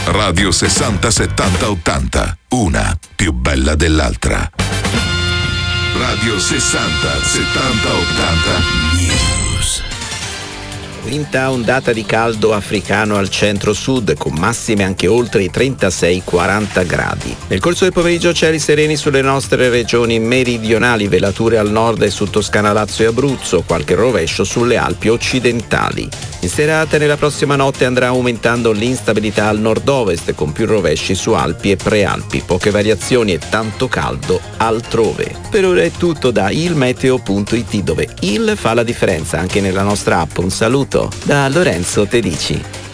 Radio 60 70 80, una più bella dell'altra. Radio 60 70 80 News. Quinta ondata di caldo africano al centro-sud, con massime anche oltre i 36-40 gradi. Nel corso del pomeriggio cieli sereni sulle nostre regioni meridionali, velature al nord e su Toscana, Lazio e Abruzzo, qualche rovescio sulle Alpi occidentali. In serata e nella prossima notte andrà aumentando l'instabilità al nord-ovest, con più rovesci su Alpi e Prealpi, poche variazioni e tanto caldo altrove. Per ora è tutto da ilmeteo.it, dove il fa la differenza anche nella nostra app. Un saluto da Lorenzo Tedici.